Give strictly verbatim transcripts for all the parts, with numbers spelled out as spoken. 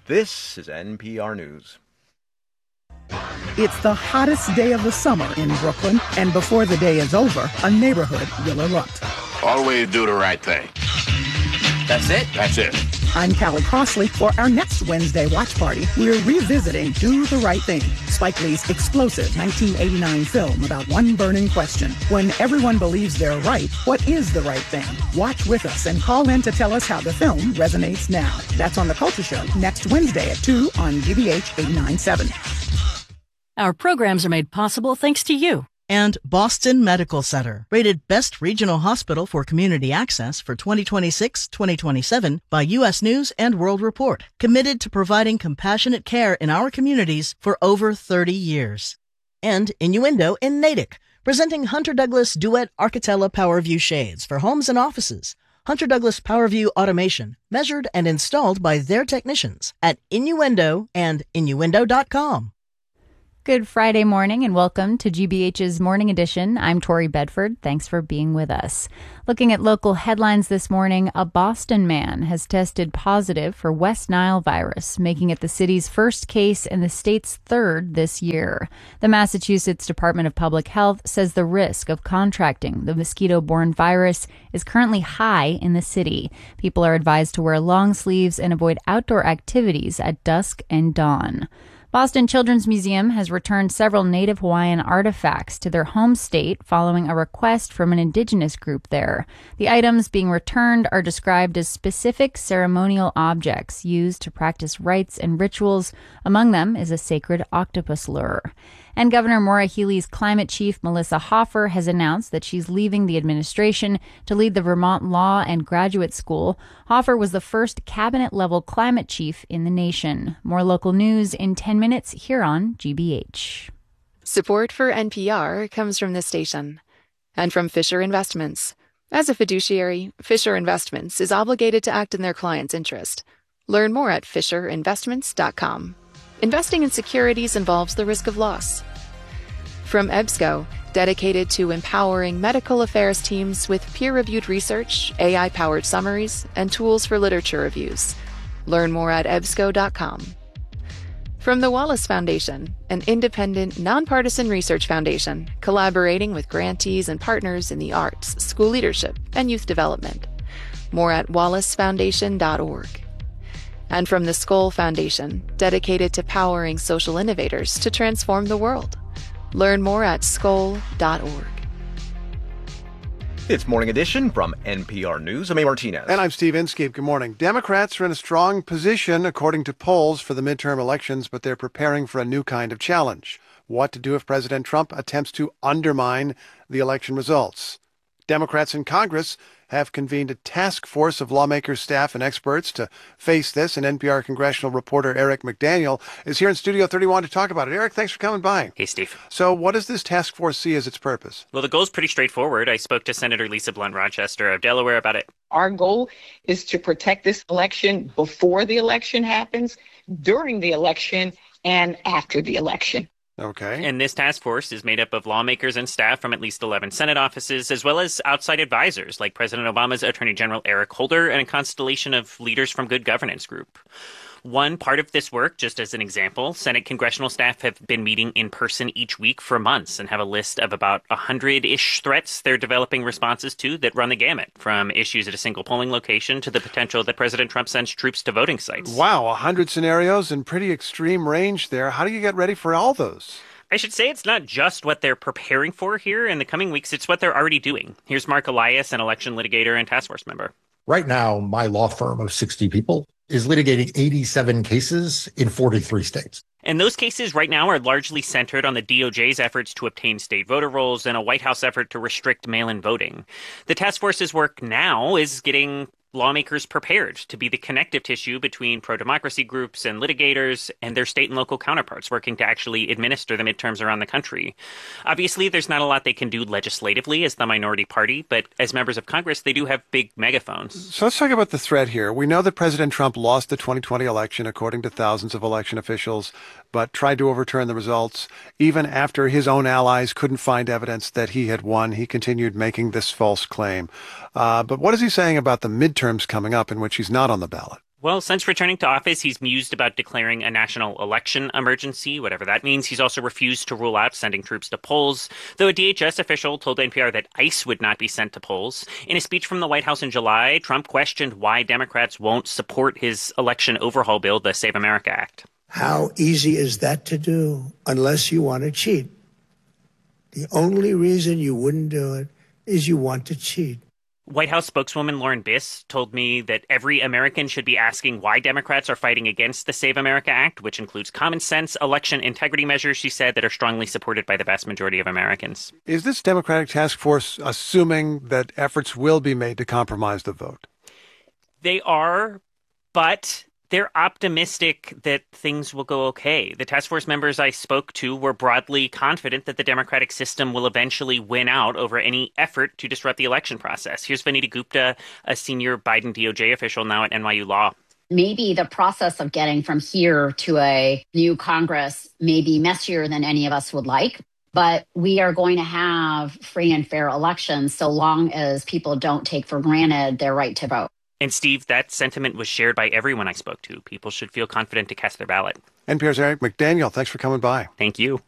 This is N P R News. It's the hottest day of the summer in Brooklyn, and before the day is over, a neighborhood will erupt. Always do the right thing. That's it? That's it. I'm Callie Crossley. For our next Wednesday watch party, we're revisiting Do the Right Thing, Spike Lee's explosive nineteen eighty-nine film about one burning question. When everyone believes they're right, what is the right thing? Watch with us and call in to tell us how the film resonates now. That's on The Culture Show next Wednesday at two on G B H eighty-nine point seven. Our programs are made possible thanks to you. And Boston Medical Center, rated Best Regional Hospital for Community Access for twenty twenty-six twenty twenty-seven by U S News and World Report. Committed to providing compassionate care in our communities for over thirty years. And Innuendo in Natick, presenting Hunter Douglas Duet Architella PowerView shades for homes and offices. Hunter Douglas PowerView automation, measured and installed by their technicians at Innuendo and innuendo dot com. Good Friday morning and welcome to G B H's Morning Edition. I'm Tori Bedford. Thanks for being with us. Looking at local headlines this morning, a Boston man has tested positive for West Nile virus, making it the city's first case and the state's third this year. The Massachusetts Department of Public Health says the risk of contracting the mosquito-borne virus is currently high in the city. People are advised to wear long sleeves and avoid outdoor activities at dusk and dawn. Boston Children's Museum has returned several Native Hawaiian artifacts to their home state following a request from an indigenous group there. The items being returned are described as specific ceremonial objects used to practice rites and rituals. Among them is a sacred octopus lure. And Governor Maura Healey's climate chief, Melissa Hoffer, has announced that she's leaving the administration to lead the Vermont Law and Graduate School. Hoffer was the first cabinet-level climate chief in the nation. More local news in ten minutes here on G B H. Support for N P R comes from this station and from Fisher Investments. As a fiduciary, Fisher Investments is obligated to act in their client's interest. Learn more at fisher investments dot com. Investing in securities involves the risk of loss. From EBSCO, dedicated to empowering medical affairs teams with peer-reviewed research, A I-powered summaries, and tools for literature reviews. Learn more at ebsco dot com. From the Wallace Foundation, an independent, nonpartisan research foundation collaborating with grantees and partners in the arts, school leadership, and youth development. More at wallace foundation dot org. And from the Skoll Foundation, dedicated to powering social innovators to transform the world. Learn more at skoll dot org. It's Morning Edition from N P R News. I'm A. Martinez. And I'm Steve Inskeep. Good morning. Democrats are in a strong position, according to polls, for the midterm elections, but they're preparing for a new kind of challenge. What to do if President Trump attempts to undermine the election results. Democrats in Congress have convened a task force of lawmakers, staff, and experts to face this, and N P R congressional reporter Eric McDaniel is here in Studio thirty-one to talk about it. Eric, thanks for coming by. Hey, Steve. So what does this task force see as its purpose? Well, the goal is pretty straightforward. I spoke to Senator Lisa Blunt Rochester of Delaware about it. Our goal is to protect this election before the election happens, during the election, and after the election. Okay. And this task force is made up of lawmakers and staff from at least eleven Senate offices, as well as outside advisors like President Obama's Attorney General Eric Holder and a constellation of leaders from Good Governance Group. One part of this work, just as an example, Senate congressional staff have been meeting in person each week for months and have a list of about one hundred-ish threats they're developing responses to that run the gamut, from issues at a single polling location to the potential that President Trump sends troops to voting sites. Wow, one hundred scenarios and pretty extreme range there. How do you get ready for all those? I should say it's not just what they're preparing for here in the coming weeks, it's what they're already doing. Here's Mark Elias, an election litigator and task force member. Right now, my law firm of sixty people is litigating eighty-seven cases in forty-three states. And those cases right now are largely centered on the D O J's efforts to obtain state voter rolls and a White House effort to restrict mail-in voting. The task force's work now is getting lawmakers prepared to be the connective tissue between pro-democracy groups and litigators and their state and local counterparts working to actually administer the midterms around the country. Obviously, there's not a lot they can do legislatively as the minority party, but as members of Congress, they do have big megaphones. So let's talk about the threat here. We know that President Trump lost the twenty twenty election, according to thousands of election officials, but tried to overturn the results. Even after his own allies couldn't find evidence that he had won, he continued making this false claim. Uh, but what is he saying about the midterms coming up in which he's not on the ballot? Well, since returning to office, he's mused about declaring a national election emergency, whatever that means. He's also refused to rule out sending troops to polls, though a D H S official told N P R that ICE would not be sent to polls. In a speech from the White House in July, Trump questioned why Democrats won't support his election overhaul bill, the Save America Act. How easy is that to do unless you want to cheat? The only reason you wouldn't do it is you want to cheat. White House spokeswoman Lauren Biss told me that every American should be asking why Democrats are fighting against the Save America Act, which includes common sense election integrity measures, she said, that are strongly supported by the vast majority of Americans. Is this Democratic task force assuming that efforts will be made to compromise the vote? They are, but they're optimistic that things will go okay. The task force members I spoke to were broadly confident that the democratic system will eventually win out over any effort to disrupt the election process. Here's Vanita Gupta, a senior Biden D O J official now at N Y U Law. Maybe the process of getting from here to a new Congress may be messier than any of us would like, but we are going to have free and fair elections so long as people don't take for granted their right to vote. And Steve, that sentiment was shared by everyone I spoke to. People should feel confident to cast their ballot. N P R's Eric McDaniel, thanks for coming by. Thank you.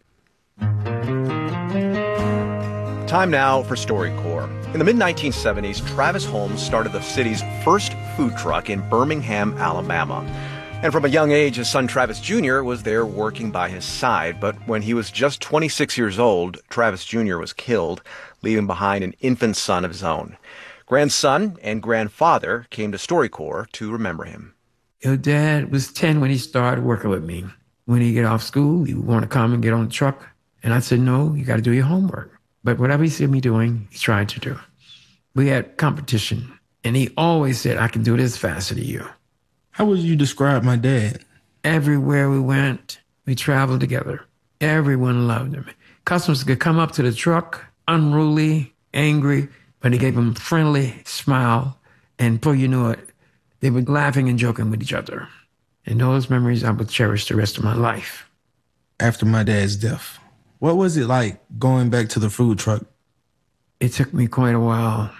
Time now for StoryCorps. In the mid nineteen seventies, Travis Holmes started the city's first food truck in Birmingham, Alabama. And from a young age, his son Travis Junior was there working by his side. But when he was just twenty-six years old, Travis Junior was killed, leaving behind an infant son of his own. Grandson and grandfather came to StoryCorps to remember him. Your dad was ten when he started working with me. When he get off school, he would want to come and get on the truck. And I said, no, you got to do your homework. But whatever he said me doing, he tried to do. We had competition. And he always said, I can do this faster than you. How would you describe my dad? Everywhere we went, we traveled together. Everyone loved him. Customers could come up to the truck, unruly, angry, but he gave them a friendly smile, and before you knew it, they were laughing and joking with each other. And those memories I will cherish the rest of my life. After my dad's death, what was it like going back to the food truck? It took me quite a while.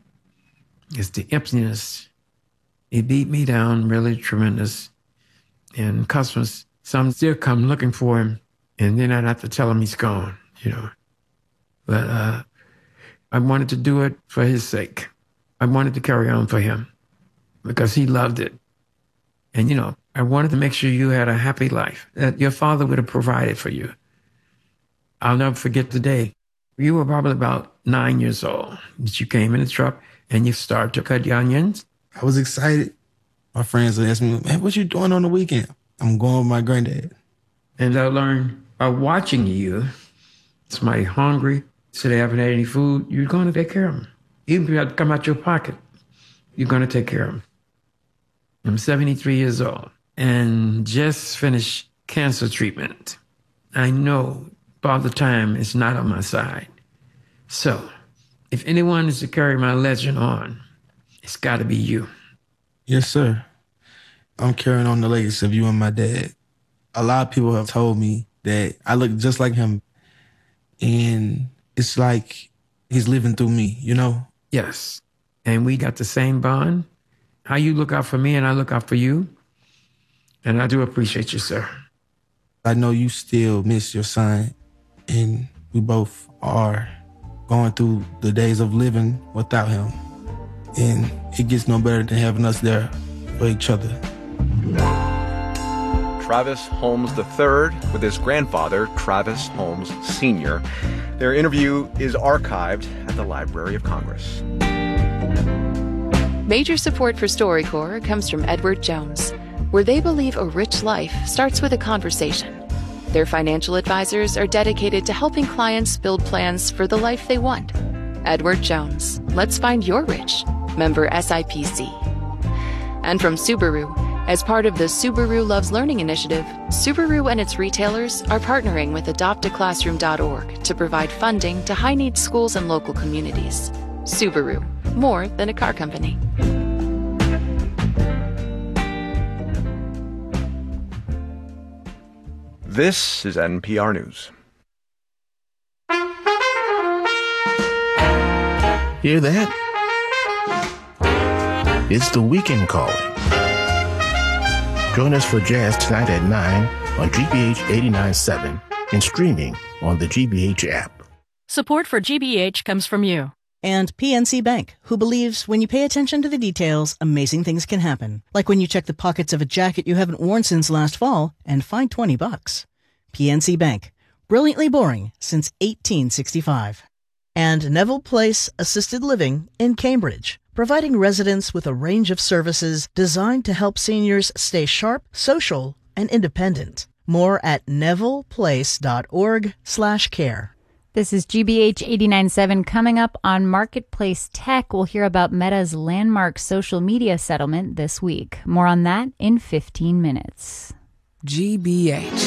It's the emptiness. It beat me down really tremendous. And customers, some still come looking for him, and then I'd have to tell him he's gone, you know. But, uh, I wanted to do it for his sake. I wanted to carry on for him because he loved it. And, you know, I wanted to make sure you had a happy life, that your father would have provided for you. I'll never forget the day. You were probably about nine years old. You came in the truck and you started to cut your onions. I was excited. My friends would ask me, man, what you doing on the weekend? I'm going with my granddad. And I learned by watching you, somebody hungry, so they haven't had any food, you're going to take care of them. Even if you have to come out your pocket, you're going to take care of them. I'm seventy-three years old and just finished cancer treatment. I know Father Time is not on my side. So if anyone is to carry my legend on, it's got to be you. Yes, sir. I'm carrying on the legacy of you and my dad. A lot of people have told me that I look just like him, and it's like he's living through me, you know? Yes. And we got the same bond. How you look out for me and I look out for you. And I do appreciate you, sir. I know you still miss your son, and we both are going through the days of living without him. And it gets no better than having us there for each other. Travis Holmes the third with his grandfather, Travis Holmes Senior Their interview is archived at the Library of Congress. Major support for StoryCorps comes from Edward Jones, where they believe a rich life starts with a conversation. Their financial advisors are dedicated to helping clients build plans for the life they want. Edward Jones, let's find your rich. Member S I P C. And from Subaru, as part of the Subaru Loves Learning initiative, Subaru and its retailers are partnering with adopt a classroom dot org to provide funding to high-needs schools and local communities. Subaru, more than a car company. This is N P R News. Hear that? It's the weekend calling. Join us for jazz tonight at nine on G B H eighty-nine point seven and streaming on the G B H app. Support for G B H comes from you. And P N C Bank, who believes when you pay attention to the details, amazing things can happen. Like when you check the pockets of a jacket you haven't worn since last fall and find twenty bucks. P N C Bank, brilliantly boring since eighteen sixty-five. And Neville Place Assisted Living in Cambridge, providing residents with a range of services designed to help seniors stay sharp, social, and independent. More at nevilleplace.org slash care. This is G B H eighty-nine point seven. Coming up on Marketplace Tech, we'll hear about Meta's landmark social media settlement this week. More on that in fifteen minutes. G B H.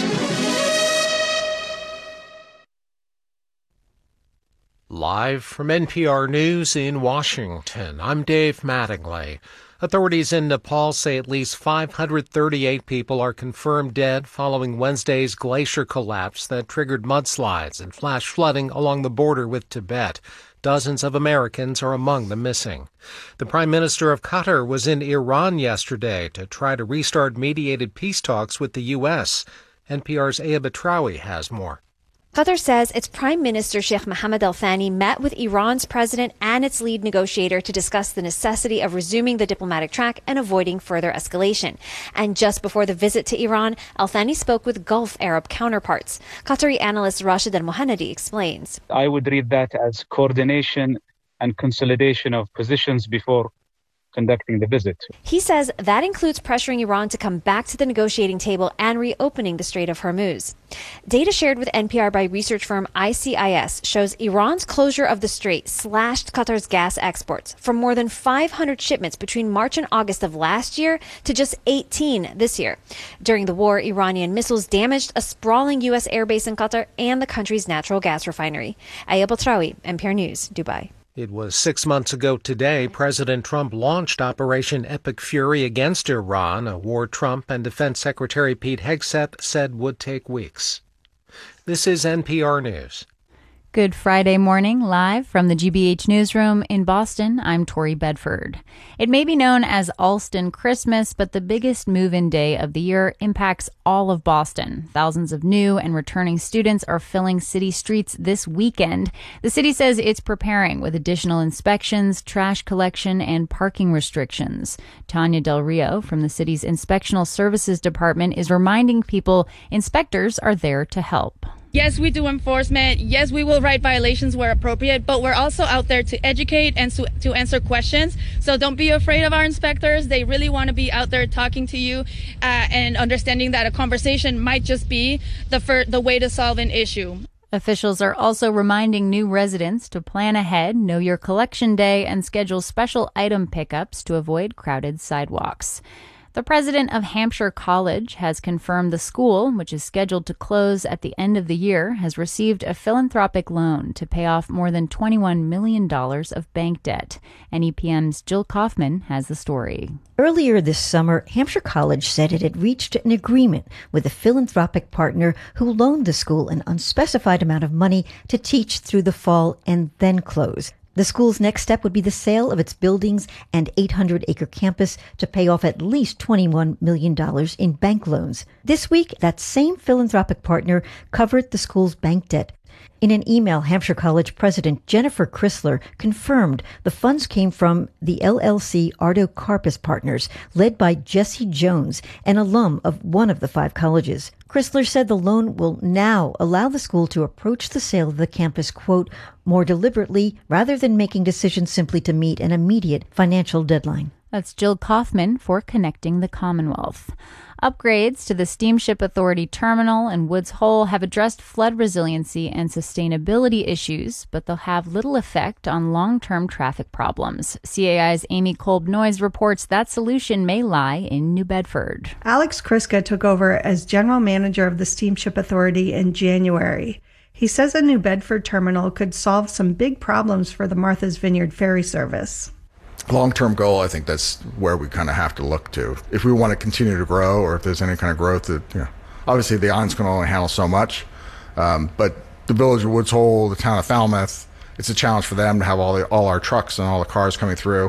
Live from N P R News in Washington, I'm Dave Mattingly. Authorities in Nepal say at least five hundred thirty-eight people are confirmed dead following Wednesday's glacier collapse that triggered mudslides and flash flooding along the border with Tibet. Dozens of Americans are among the missing. The Prime Minister of Qatar was in Iran yesterday to try to restart mediated peace talks with the U S. N P R's Aya Batrawi has more. Qatar says its Prime Minister Sheikh Mohammed Al Thani met with Iran's president and its lead negotiator to discuss the necessity of resuming the diplomatic track and avoiding further escalation. And just before the visit to Iran, Al Thani spoke with Gulf Arab counterparts. Qatari analyst Rashid Al Mohannadi explains. I would read that as coordination and consolidation of positions before conducting the visit. He says that includes pressuring Iran to come back to the negotiating table and reopening the Strait of Hormuz. Data shared with N P R by research firm I C I S shows Iran's closure of the strait slashed Qatar's gas exports from more than five hundred shipments between March and August of last year to just eighteen this year. During the war, Iranian missiles damaged a sprawling U S airbase in Qatar and the country's natural gas refinery. Aya Batrawi, N P R News, Dubai. It was six months ago today President Trump launched Operation Epic Fury against Iran, a war Trump and Defense Secretary Pete Hegseth said would take weeks. This is N P R News. Good Friday morning, live from the G B H newsroom in Boston. I'm Tori Bedford. It may be known as Alston Christmas, but the biggest move-in day of the year impacts all of Boston. Thousands of new and returning students are filling city streets this weekend. The city says it's preparing with additional inspections, trash collection, and parking restrictions. Tanya Del Rio from the city's Inspectional Services Department is reminding people inspectors are there to help. Yes, we do enforcement. Yes, we will write violations where appropriate, but we're also out there to educate and to, to answer questions. So don't be afraid of our inspectors. They really want to be out there talking to you uh, and understanding that a conversation might just be the fir- the way to solve an issue. Officials are also reminding new residents to plan ahead, know your collection day, and schedule special item pickups to avoid crowded sidewalks. The president of Hampshire College has confirmed the school, which is scheduled to close at the end of the year, has received a philanthropic loan to pay off more than twenty-one million dollars of bank debt. N E P M's Jill Kaufman has the story. Earlier this summer, Hampshire College said it had reached an agreement with a philanthropic partner who loaned the school an unspecified amount of money to teach through the fall and then close. The school's next step would be the sale of its buildings and eight hundred acre campus to pay off at least twenty-one million dollars in bank loans. This week, that same philanthropic partner covered the school's bank debt. In an email, Hampshire College President Jennifer Chrysler confirmed the funds came from the L L C Artocarpus Partners, led by Jesse Jones, an alum of one of the five colleges. Chrysler said the loan will now allow the school to approach the sale of the campus, quote, more deliberately rather than making decisions simply to meet an immediate financial deadline. That's Jill Kaufman for Connecting the Commonwealth. Upgrades to the Steamship Authority terminal in Woods Hole have addressed flood resiliency and sustainability issues, but they'll have little effect on long-term traffic problems. C A I's Amy Kolb-Noyes reports that solution may lie in New Bedford. Alex Kriska took over as general manager of the Steamship Authority in January. He says a New Bedford terminal could solve some big problems for the Martha's Vineyard ferry service. Long-term goal, I think that's where we kind of have to look to. If we want to continue to grow, or if there's any kind of growth that, you know, obviously the island's can only handle so much, um, but the village of Woods Hole, the town of Falmouth, it's a challenge for them to have all the, all our trucks and all the cars coming through.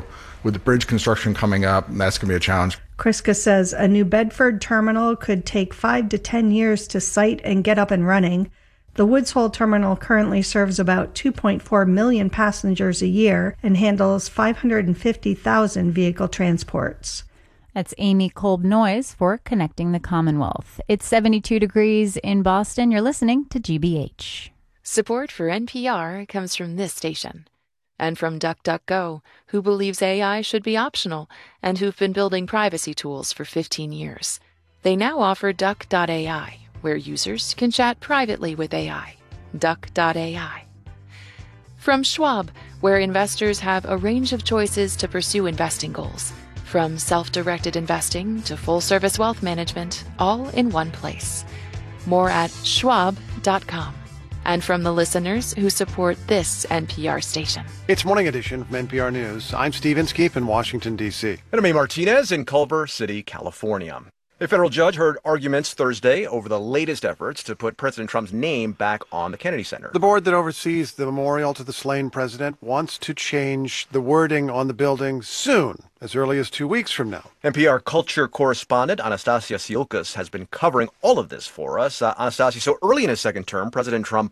with the bridge construction coming up, that's going to be a challenge. Kriska says a New Bedford terminal could take five to ten years to site and get up and running. The Woods Hole terminal currently serves about two point four million passengers a year and handles five hundred fifty thousand vehicle transports. That's Amy Kolb-Noyes for Connecting the Commonwealth. It's seventy-two degrees in Boston. You're listening to G B H. Support for N P R comes from this station and from DuckDuckGo, who believes A I should be optional and who've been building privacy tools for fifteen years. They now offer Duck dot A I, where users can chat privately with A I. Duck dot A I. From Schwab, where investors have a range of choices to pursue investing goals. From self-directed investing to full-service wealth management, all in one place. More at schwab dot com. And from the listeners who support this N P R station. It's Morning Edition from N P R News. I'm Steve Inskeep in Washington, D C. And I'm A. Martinez in Culver City, California. A federal judge heard arguments Thursday over the latest efforts to put President Trump's name back on the Kennedy Center. The board that oversees the memorial to the slain president wants to change the wording on the building soon, as early as two weeks from now. N P R culture correspondent Anastasia Siokas has been covering all of this for us. Uh, Anastasia, so early in his second term, President Trump